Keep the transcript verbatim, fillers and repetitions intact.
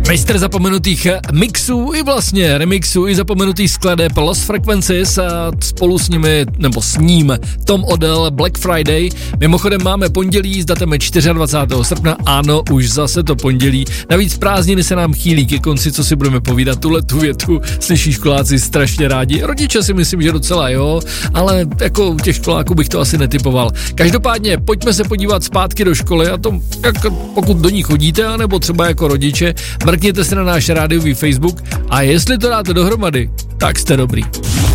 Mistr zapomenutých mixů i vlastně remixů i zapomenutých skladeb Lost Frequencies a spolu s nimi, nebo s ním Tom Odell, Black Friday. Mimochodem máme pondělí s datem dvacátého čtvrtého srpna, ano, už zase to pondělí. Navíc prázdniny se nám chýlí ke konci, co si budeme povídat, tuhle tu větu slyší školáci strašně rádi. Rodiče si myslím, že docela jo, ale jako těch školáků bych to asi netypoval. Každopádně pojďme se podívat zpátky do školy a to, jak, pokud do ní chodíte, anebo třeba jako rodiče, mrkněte se na náš rádiový Facebook a jestli to dáte dohromady, tak jste dobrý.